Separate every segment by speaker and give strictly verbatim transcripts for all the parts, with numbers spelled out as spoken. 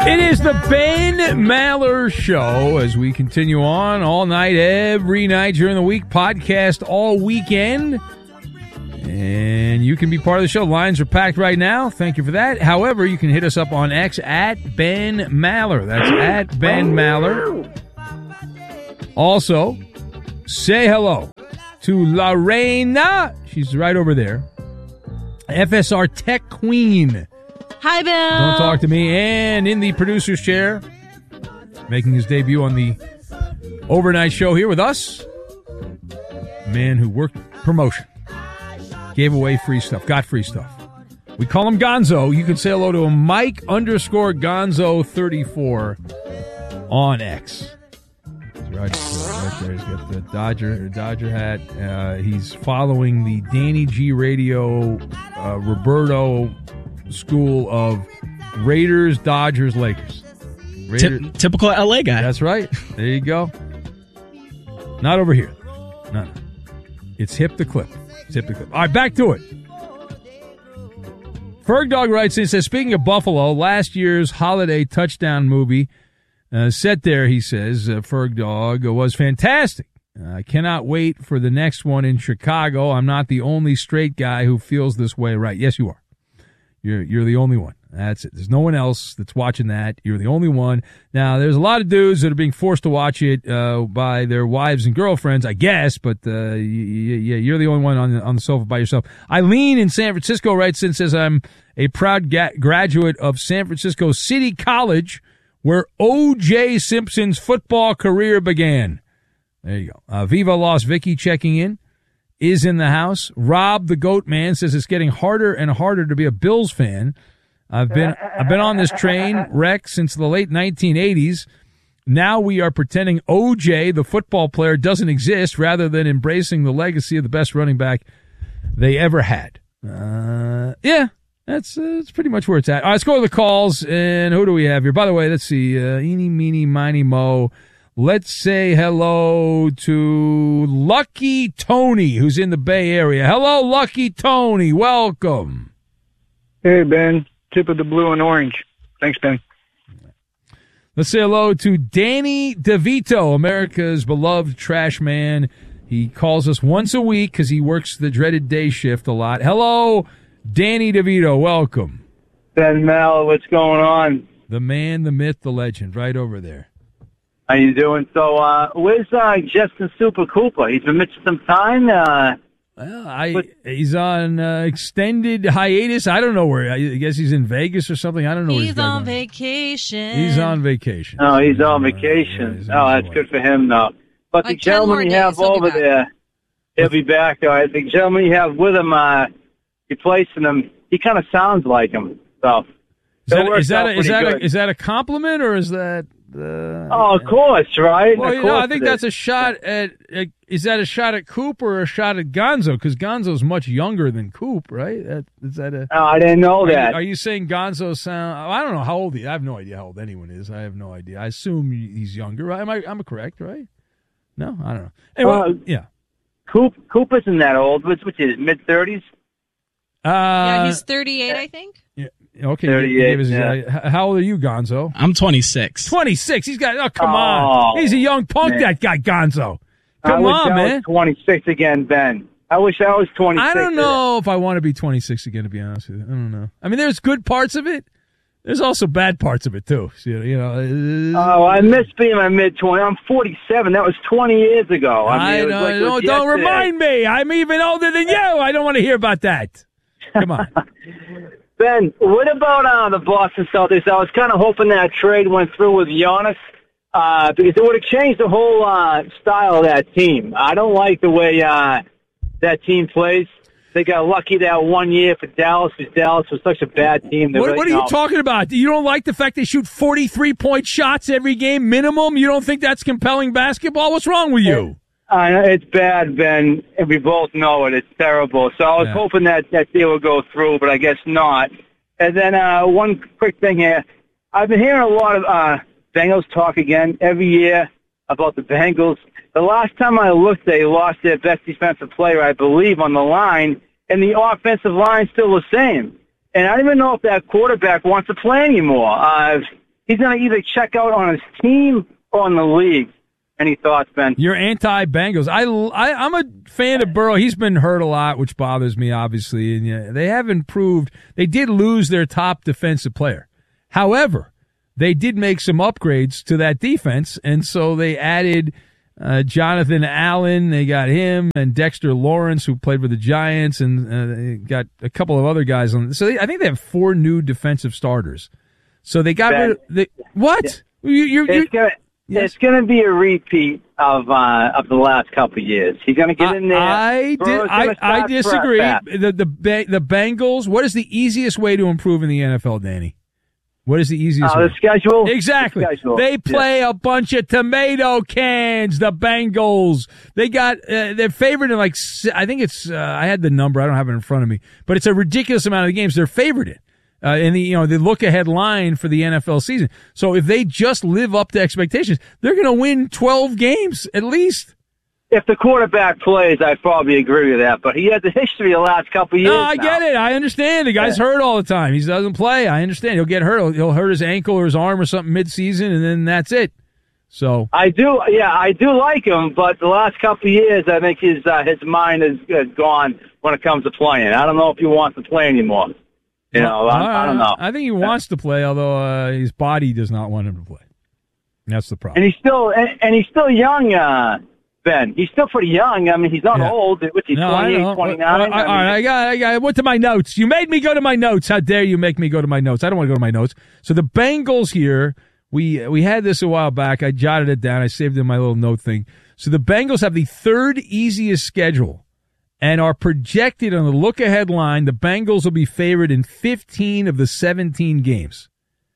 Speaker 1: It is the Ben Maller Show as we continue on all night, every night during the week, podcast all weekend. And you can be part of the show. Lines are packed right now. Thank you for that. However, you can hit us up on X at Ben Maller. That's at Ben Maller. Also, say hello to Lorena. She's right over there. F S R Tech Queen.
Speaker 2: Hi, Bill.
Speaker 1: Don't talk to me. And in the producer's chair, making his debut on the overnight show here with us, man who worked promotion, gave away free stuff, got free stuff. We call him Gonzo. You can say hello to him, Mike underscore Gonzo thirty-four on X. He's right, right there. He's got the Dodger Dodger hat. Uh, he's following the Danny G Radio uh, Roberto school of Raiders, Dodgers, Lakers. Raiders.
Speaker 3: Ty- typical L A guy.
Speaker 1: That's right. There you go. Not over here. No, no. It's hip the clip. It's hip the clip. All right, back to it. Ferg Dog writes in, says, speaking of Buffalo, last year's holiday touchdown movie uh, set there, he says, uh, Ferg Dog was fantastic. I uh, cannot wait for the next one in Chicago. I'm not the only straight guy who feels this way, right? Yes, you are. You're you're the only one. That's it. There's no one else that's watching that. You're the only one. Now, there's a lot of dudes that are being forced to watch it uh, by their wives and girlfriends, I guess, but uh, yeah, you're the only one on the, on the sofa by yourself. Eileen in San Francisco writes in, says, I'm a proud ga- graduate of San Francisco City College, where O J Simpson's football career began. There you go. Uh, Viva Las Vicky checking in. Is in the house. Rob the Goat Man says it's getting harder and harder to be a Bills fan. I've been I've been on this train wreck since the late nineteen eighties. Now we are pretending O J, the football player, doesn't exist rather than embracing the legacy of the best running back they ever had. Uh, yeah, that's, uh, that's pretty much where it's at. All right, let's go to the calls. And who do we have here? By the way, let's see. Uh, eeny, meeny, miny, mo. Let's say hello to Lucky Tony, who's in the Bay Area. Hello, Lucky Tony. Welcome.
Speaker 4: Hey, Ben. Tip of the blue and orange. Thanks, Ben.
Speaker 1: Let's say hello to Danny DeVito, America's beloved trash man. He calls us once a week because he works the dreaded day shift a lot. Hello, Danny DeVito. Welcome.
Speaker 4: Ben Mal, what's going on?
Speaker 1: The man, the myth, the legend, right over there.
Speaker 4: How you doing? So, uh, where's uh, Justin Super Cooper? He's been missing some time. Uh,
Speaker 1: well, I but, he's on uh, extended hiatus. I don't know where. I guess he's in Vegas or something. I don't know.
Speaker 2: He's
Speaker 1: where he's
Speaker 2: on vacation.
Speaker 1: He's on vacation.
Speaker 4: Oh, he's on vacation. Uh, yeah, oh, that's good for him, though. But like the gentleman you have over there, he'll be back. All right. The gentleman you have with him, uh, replacing him, he kind of sounds like him. So,
Speaker 1: is that is that a, is that a, is that a compliment or is that? Uh,
Speaker 4: oh, of course, right?
Speaker 1: Well,
Speaker 4: of
Speaker 1: you
Speaker 4: course
Speaker 1: know, I think
Speaker 4: it
Speaker 1: that's
Speaker 4: is.
Speaker 1: a shot at, at. Is that a shot at Coop or a shot at Gonzo? Because Gonzo's much younger than Coop, right? That, is that a?
Speaker 4: Oh, I didn't know
Speaker 1: are
Speaker 4: that.
Speaker 1: You, are you saying Gonzo sound? I don't know how old he. I have no idea how old anyone is. I have no idea. I assume he's younger. Right? Am I? I'm correct, right? No, I don't know. Anyway, uh, yeah.
Speaker 4: Coop Coop isn't that old. What's what's his mid thirties?
Speaker 1: Uh,
Speaker 2: yeah, he's thirty-eight, I think.
Speaker 1: Yeah. Okay,
Speaker 4: thirty-eight,
Speaker 1: his,
Speaker 4: yeah.
Speaker 1: How old are you, Gonzo?
Speaker 3: I'm twenty-six.
Speaker 1: twenty-six. He's got. Oh, come
Speaker 4: oh,
Speaker 1: on. He's a young punk.
Speaker 4: Man.
Speaker 1: That guy, Gonzo. Come
Speaker 4: I wish
Speaker 1: on,
Speaker 4: I
Speaker 1: man.
Speaker 4: was twenty-six again, Ben. I wish I was twenty-six.
Speaker 1: I don't know if I want to be twenty-six again. To be honest with you, I don't know. I mean, there's good parts of it. There's also bad parts of it too. So, you know.
Speaker 4: Oh, I miss being in my mid twenties. I'm forty-seven. That was twenty years ago. I, mean,
Speaker 1: I
Speaker 4: it was
Speaker 1: know.
Speaker 4: like
Speaker 1: No, don't remind me. I'm even older than you. I don't want to hear about that. Come on.
Speaker 4: Ben, what about uh, the Boston Celtics? I was kind of hoping that trade went through with Giannis uh, because it would have changed the whole uh, style of that team. I don't like the way uh, that team plays. They got lucky that one year for Dallas because Dallas was such a bad team.
Speaker 1: What,
Speaker 4: really,
Speaker 1: what are
Speaker 4: you
Speaker 1: you
Speaker 4: know,
Speaker 1: talking about? You don't like the fact they shoot forty-three point shots every game minimum? You don't think that's compelling basketball? What's wrong with you?
Speaker 4: I know it's bad, Ben, and we both know it. It's terrible. So I was
Speaker 1: yeah.
Speaker 4: hoping that that deal would go through, but I guess not. And then uh, one quick thing here. I've been hearing a lot of uh, Bengals talk again every year about the Bengals. The last time I looked, they lost their best defensive player, I believe, on the line, and the offensive line's still the same. And I don't even know if that quarterback wants to play anymore. Uh, he's going to either check out on his team or on the league. Any thoughts, Ben?
Speaker 1: You're anti-Bengals. I, I, I'm a fan of Burrow. He's been hurt a lot, which bothers me, obviously. And yeah, they have improved. They did lose their top defensive player. However, they did make some upgrades to that defense, and so they added uh, Jonathan Allen. They got him and Dexter Lawrence, who played for the Giants, and uh, they got a couple of other guys on. So they, I think they have four new defensive starters. So they got rid of they, what? Yeah. You, you, you,
Speaker 4: it's gonna, yes. It's going to be a repeat of uh, of the last couple of years. He's going to get in there.
Speaker 1: I did, I, I disagree. The the the Bengals. What is the easiest way to improve in the N F L, Danny? What is the easiest
Speaker 4: uh,
Speaker 1: way?
Speaker 4: The schedule.
Speaker 1: Exactly.
Speaker 4: The schedule.
Speaker 1: They play
Speaker 4: yeah.
Speaker 1: a bunch of tomato cans, the Bengals. They got, uh, they're favored in like, I think it's, uh, I had the number, I don't have it in front of me, but it's a ridiculous amount of the games they're favored in. Uh, in the, you know, the look-ahead line for the N F L season. So if they just live up to expectations, they're going to win twelve games at least.
Speaker 4: If the quarterback plays, I probably agree with that. But he has the history the last couple of years.
Speaker 1: No, I
Speaker 4: now.
Speaker 1: get it. I understand. The guy's yeah. hurt all the time. He doesn't play. I understand. He'll get hurt. He'll, he'll hurt his ankle or his arm or something mid-season, and then that's it. So
Speaker 4: I do, yeah, I do like him. But the last couple of years, I think his uh, his mind is uh, gone when it comes to playing. I don't know if he wants to play anymore. You know, I, uh, I don't know.
Speaker 1: I think he wants to play, although uh, his body does not want him to play. That's the problem.
Speaker 4: And he's still, and, and he's still young. Uh, Ben, he's still pretty young. I mean, he's not yeah. old. What's he,
Speaker 1: no,
Speaker 4: twenty-eight, twenty-nine?
Speaker 1: All right, all right, I got, I got, I went to my notes. You made me go to my notes. How dare you make me go to my notes? I don't want to go to my notes. So the Bengals here, we we had this a while back. I jotted it down. I saved it in my little note thing. So the Bengals have the third easiest schedule and are projected on the look-ahead line. The Bengals will be favored in fifteen of the seventeen games.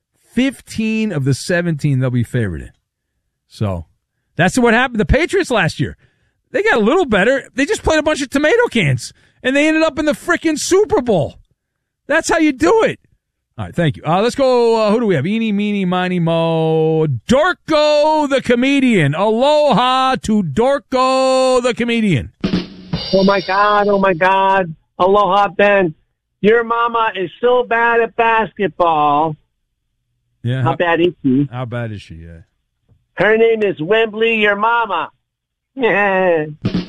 Speaker 1: fifteen of the seventeen they'll be favored in. So that's what happened to the Patriots last year. They got a little better. They just played a bunch of tomato cans, and they ended up in the frickin' Super Bowl. That's how you do it. All right, thank you. Uh, let's go. Uh, who do we have? Eeny, meeny, miny, mo. Dorko the comedian. Aloha to Dorko the comedian.
Speaker 5: Oh, my God. Oh, my God. Aloha, Ben. Your mama is so bad at basketball.
Speaker 1: Yeah.
Speaker 5: How, how bad is she?
Speaker 1: How bad is she? Yeah.
Speaker 5: Her name is Wembley, your mama. Yeah.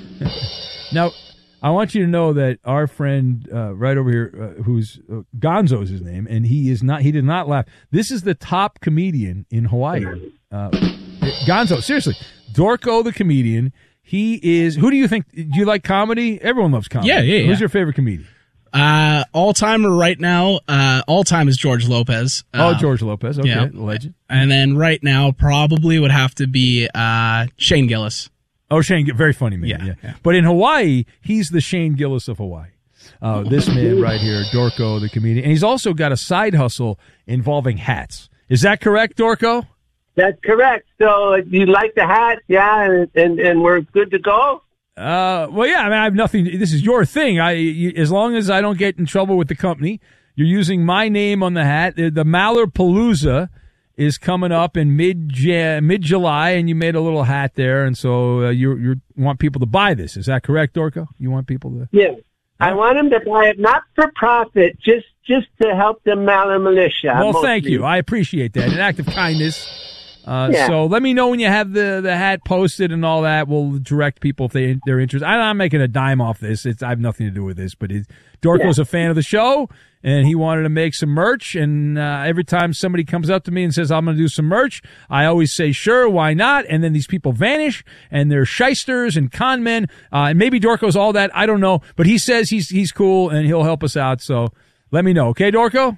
Speaker 1: Now, I want you to know that our friend uh, right over here, uh, who's uh, Gonzo is his name, and he is not. He did not laugh. This is the top comedian in Hawaii. Uh, Gonzo, seriously, Dorko the comedian. He is. Who do you think? Do you like comedy? Everyone loves comedy.
Speaker 3: Yeah, yeah.
Speaker 1: Who's
Speaker 3: yeah.
Speaker 1: your favorite comedian?
Speaker 3: Uh, all timer right now. Uh, all time is George Lopez.
Speaker 1: Uh,
Speaker 3: oh,
Speaker 1: George Lopez. Okay,
Speaker 3: yeah.
Speaker 1: legend.
Speaker 3: And then right now, probably would have to be uh, Shane Gillis.
Speaker 1: Oh, Shane, very funny man.
Speaker 3: Yeah,
Speaker 1: yeah.
Speaker 3: yeah.
Speaker 1: But in Hawaii, he's the Shane Gillis of Hawaii. Uh, this man right here, Dorko, the comedian. And he's also got a side hustle involving hats. Is that correct, Dorko?
Speaker 5: That's correct. So you like the hat, yeah, and, and, and we're good to go?
Speaker 1: Uh, well, yeah, I mean, I have nothing. This is your thing. I, you, as long as I don't get in trouble with the company, you're using my name on the hat. The, the Mallarpalooza is coming up in mid mid July, and you made a little hat there, and so uh, you you want people to buy this. Is that correct, Dorko? You want people to?
Speaker 5: Yeah, I want them to buy it not for profit, just just to help the Maller militia.
Speaker 1: Well,
Speaker 5: mostly.
Speaker 1: thank you. I appreciate that. An act of kindness. Uh,
Speaker 5: yeah.
Speaker 1: So let me know when you have the, the hat posted and all that. We'll direct people if they, they're interested. I'm not making a dime off this. It's, I have nothing to do with this, but it, Dorko's yeah. a fan of the show, and he wanted to make some merch. And uh, every time somebody comes up to me and says, I'm going to do some merch, I always say, sure, why not? And then these people vanish, and they're shysters and con men. Uh, and maybe Dorko's all that. I don't know. But he says he's he's cool, and he'll help us out. So let me know. Okay, Dorko?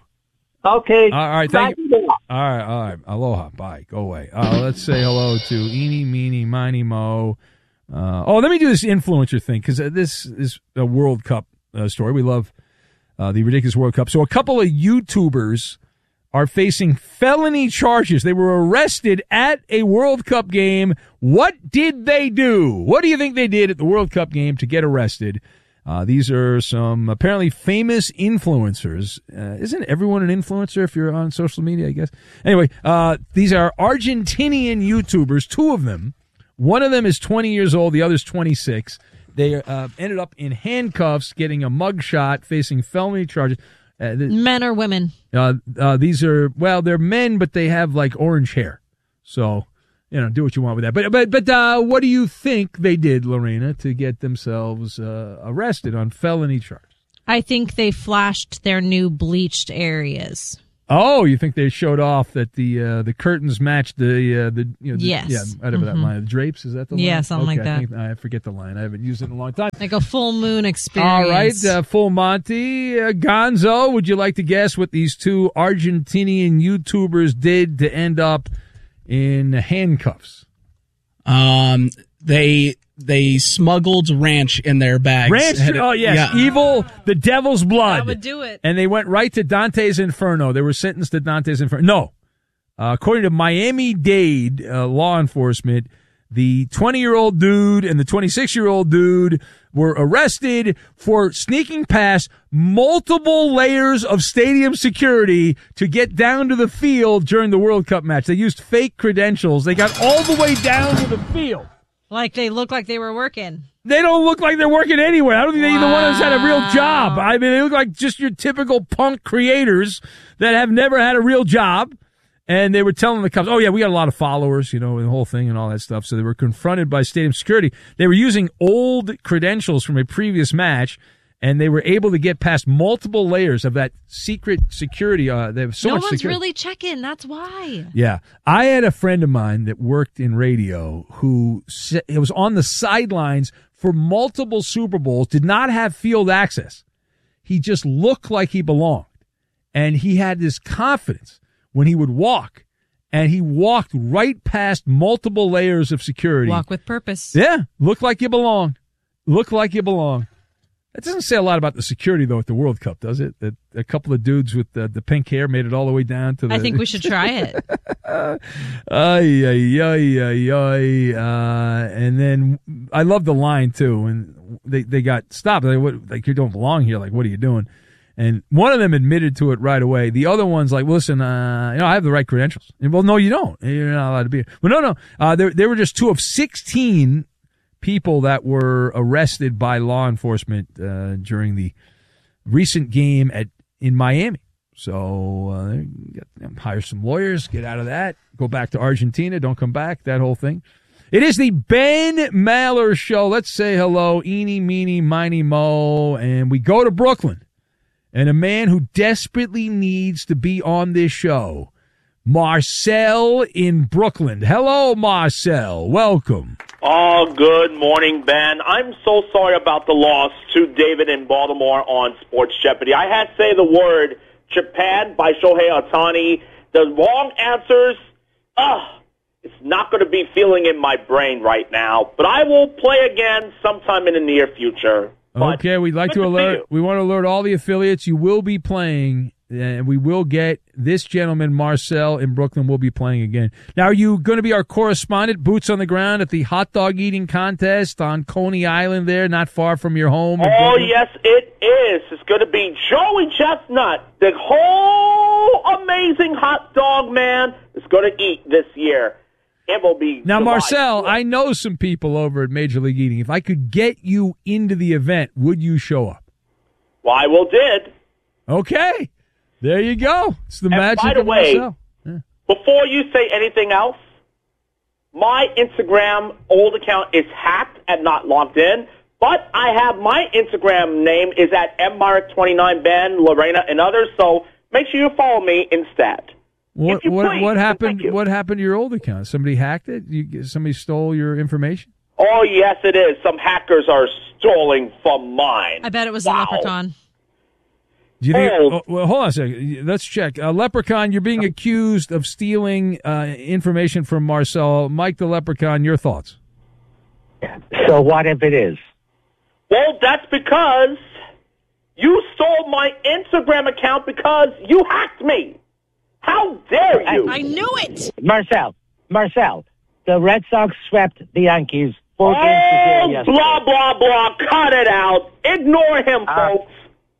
Speaker 5: Okay.
Speaker 1: All right. Thank you. All right. All right. Aloha. Bye. Go away. Uh, let's say hello to Eeny, Meeny, Miny, Mo. Uh, oh, let me do this influencer thing because this is a World Cup uh, story. We love uh, the ridiculous World Cup. So a couple of YouTubers are facing felony charges. They were arrested at a World Cup game. What did they do? What do you think they did at the World Cup game to get arrested? Uh, these are some apparently famous influencers. Uh, isn't everyone an influencer if you're on social media, I guess? Anyway, uh, these are Argentinian YouTubers, two of them. One of them is twenty years old. The other's twenty-six. They uh, ended up in handcuffs, getting a mugshot, facing felony charges. Uh, th-
Speaker 2: Men or women?
Speaker 1: uh, uh, these are, well, they're men, but they have like orange hair. So, you know, do what you want with that. But but but uh, what do you think they did, Lorena, to get themselves uh, arrested on felony charges?
Speaker 2: I think they flashed their new bleached areas.
Speaker 1: Oh, you think they showed off that the uh, the curtains matched the uh, the you know the,
Speaker 2: Yes.
Speaker 1: yeah whatever that
Speaker 2: Mhm.
Speaker 1: line, the drapes, is that the line?
Speaker 2: Yeah, something like
Speaker 1: Okay, I
Speaker 2: that.
Speaker 1: think- I forget the line. I haven't used it in a long time.
Speaker 2: Like a full moon experience.
Speaker 1: All right, uh, Full Monty, uh, Gonzo, would you like to guess what these two Argentinian YouTubers did to end up in handcuffs?
Speaker 3: Um, they they smuggled ranch in their bags.
Speaker 1: Ranch?
Speaker 3: Had it-
Speaker 1: Oh, yes.
Speaker 3: yeah.
Speaker 1: Evil, the devil's blood.
Speaker 2: That would do it.
Speaker 1: And they went right to Dante's Inferno. They were sentenced to Dante's Inferno. No. Uh, according to Miami-Dade uh, law enforcement, the twenty-year-old dude and the twenty-six-year-old dude were arrested for sneaking past multiple layers of stadium security to get down to the field during the World Cup match. They used fake credentials. They got all the way down to the field.
Speaker 2: Like they looked like they were working.
Speaker 1: They don't look like they're working anywhere. I don't think they either one of us had a real job. I mean, they look like just your typical punk creators that have never had a real job. And they were telling the cops, oh, yeah, we got a lot of followers, you know, and the whole thing and all that stuff. So they were confronted by stadium security. They were using old credentials from a previous match, and they were able to get past multiple layers of that secret security. Uh, they have so
Speaker 2: no
Speaker 1: much
Speaker 2: one's
Speaker 1: security.
Speaker 2: really checking. That's why.
Speaker 1: Yeah. I had a friend of mine that worked in radio who sa- it was on the sidelines for multiple Super Bowls, did not have field access. He just looked like he belonged. And he had this confidence when he would walk, and he walked right past multiple layers of security.
Speaker 2: Walk with purpose.
Speaker 1: Yeah. Look like you belong. Look like you belong. That doesn't say a lot about the security, though, at the World Cup, does it? That a couple of dudes with the, the pink hair made it all the way down to the...
Speaker 2: I think we should try it.
Speaker 1: Ay, ay, ay, ay, ay. Uh, and then I love the line, too. And they, they got stopped. Like, what, like, you don't belong here. Like, what are you doing? And one of them admitted to it right away. The other one's like, listen, uh, you know, I have the right credentials. And, well, no, you don't. You're not allowed to be here. Well, no, no. Uh, there, there were just two of sixteen people that were arrested by law enforcement uh, during the recent game at in Miami. So uh, get, you know, hire some lawyers, get out of that, go back to Argentina, don't come back, that whole thing. It is the Ben Maller Show. Let's say hello, eeny, meeny, miny, mo, and we go to Brooklyn. And a man who desperately needs to be on this show, Marcel in Brooklyn. Hello, Marcel. Welcome.
Speaker 6: Oh, good morning, Ben. I'm so sorry about the loss to David in Baltimore on Sports Jeopardy. I had to say the word Japan by Shohei Ohtani. The wrong answers, ugh, it's not going to be feeling in my brain right now. But I will play again sometime in the near future. But
Speaker 1: okay, we'd like
Speaker 6: good
Speaker 1: to
Speaker 6: to see
Speaker 1: alert.
Speaker 6: you.
Speaker 1: We want to alert all the affiliates. You will be playing, and we will get this gentleman, Marcel in Brooklyn, will be playing again. Now, are you going to be our correspondent, boots on the ground at the hot dog eating contest on Coney Island there, not far from your home? in
Speaker 6: Oh,
Speaker 1: Brooklyn?
Speaker 6: yes, it is. It's going to be Joey Chestnut, the whole amazing hot dog man, is going to eat this year. It will be
Speaker 1: Now,
Speaker 6: July.
Speaker 1: Marcel, I know some people over at Major League Eating. If I could get you into the event, would you show up?
Speaker 6: Well, I will did.
Speaker 1: Okay. There you go. It's the
Speaker 6: And
Speaker 1: magic
Speaker 6: by the
Speaker 1: of
Speaker 6: way,
Speaker 1: Marcel. Yeah.
Speaker 6: Before you say anything else, my Instagram old account is hacked and not logged in, but I have my Instagram name is at M Myrick twenty-nine, Ben, Lorena, and others, so make sure you follow me instead.
Speaker 1: What
Speaker 6: If you
Speaker 1: what
Speaker 6: please,
Speaker 1: what
Speaker 6: and
Speaker 1: happened?
Speaker 6: thank you.
Speaker 1: What happened to your old account? Somebody hacked it. You, somebody stole your information.
Speaker 6: Oh, yes, it is. Some hackers are stealing from mine.
Speaker 2: I bet it was
Speaker 6: Wow.
Speaker 2: a leprechaun.
Speaker 1: Do you think?
Speaker 6: Oh.
Speaker 1: Oh, well, hold on a second. Let's check. Uh, Leprechaun, you're being accused of stealing uh, information from Marcel. Mike the Leprechaun, your thoughts?
Speaker 5: So what if it is?
Speaker 6: Well, that's because you stole my Instagram account because you hacked me. How dare you?
Speaker 2: I knew it.
Speaker 5: Marcel, Marcel, the Red Sox swept the Yankees four games to zero
Speaker 6: Oh,
Speaker 5: yesterday.
Speaker 6: blah, blah, blah. Cut it out. Ignore him,
Speaker 5: Uh,
Speaker 6: folks.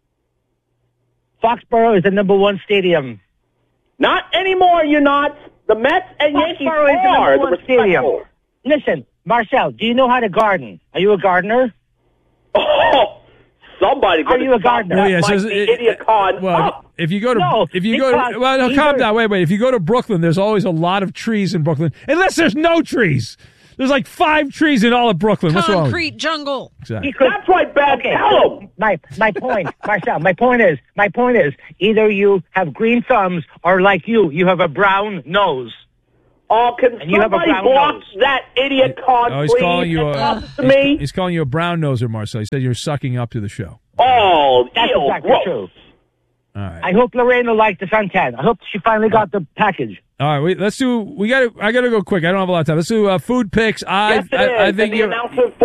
Speaker 5: Foxborough is the number one stadium.
Speaker 6: Not anymore, you're not. The Mets and Yankees
Speaker 5: Foxborough is the
Speaker 6: are
Speaker 5: number
Speaker 6: the
Speaker 5: one stadium.
Speaker 6: respectable.
Speaker 5: Listen, Marcel, do you know how to garden? Are you a gardener?
Speaker 6: Oh, somebody.
Speaker 5: Are you a gardener?
Speaker 1: Well, yeah,
Speaker 6: Might
Speaker 1: so
Speaker 6: be
Speaker 1: it-
Speaker 6: idiot con
Speaker 1: Well,
Speaker 6: up.
Speaker 1: if you go to
Speaker 5: No,
Speaker 1: if you go to
Speaker 5: because
Speaker 1: well, no, calm
Speaker 5: either-
Speaker 1: down. Wait, wait. If you go to Brooklyn, there's always a lot of trees in Brooklyn, unless there's no trees. There's like five trees in all of Brooklyn. What's wrong?
Speaker 2: Concrete jungle.
Speaker 1: Exactly.
Speaker 5: Because-
Speaker 6: That's right, Ben.
Speaker 5: Okay,
Speaker 6: Tell him.
Speaker 5: my my point, Marcel. My point is, my point is, either you have green thumbs or, like you, you have a brown nose.
Speaker 6: Oh, can
Speaker 5: And you have a
Speaker 6: somebody
Speaker 5: brown
Speaker 6: block
Speaker 5: nose.
Speaker 6: that idiot con,
Speaker 1: Oh, he's
Speaker 6: please?
Speaker 1: calling you
Speaker 6: It's
Speaker 1: a
Speaker 6: up to
Speaker 1: he's,
Speaker 6: me.
Speaker 1: he's calling you a brown noser, Marcel. He said you're sucking up to the show.
Speaker 6: Oh,
Speaker 5: That's
Speaker 6: ew,
Speaker 5: exactly
Speaker 6: gross.
Speaker 5: true.
Speaker 1: All right.
Speaker 5: I hope Lorraine will like the suntan. I hope she finally got the package.
Speaker 1: All right, wait, let's do. We got. I got to go quick. I don't have a lot of time. Let's do uh, food picks. I,
Speaker 6: Yes, it
Speaker 1: I, I
Speaker 6: is.
Speaker 1: think
Speaker 6: And the
Speaker 1: you.
Speaker 6: announcer